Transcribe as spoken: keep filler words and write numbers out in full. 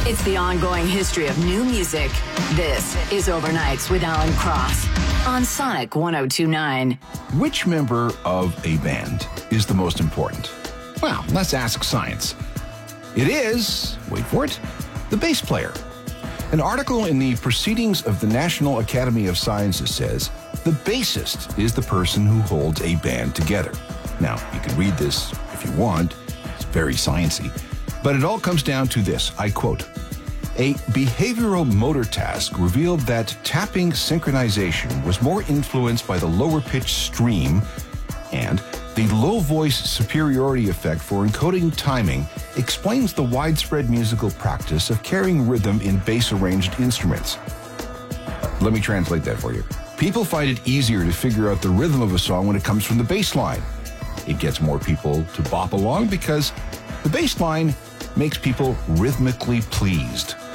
It's the ongoing history of new music. This is Overnights with Alan Cross on Sonic one oh two point nine. Which member of a band is the most important? Well, let's ask science. It is, wait for it, the bass player. An article in the Proceedings of the National Academy of Sciences says the bassist is the person who holds a band together. Now, you can read this if you want. It's very sciencey. But it all comes down to this, I quote, "A behavioral motor task revealed that tapping synchronization was more influenced by the lower pitch stream, and the low voice superiority effect for encoding timing explains the widespread musical practice of carrying rhythm in bass-arranged instruments." Let me translate that for you. People find it easier to figure out the rhythm of a song when it comes from the bass line. It gets more people to bop along because the bass line makes people rhythmically pleased.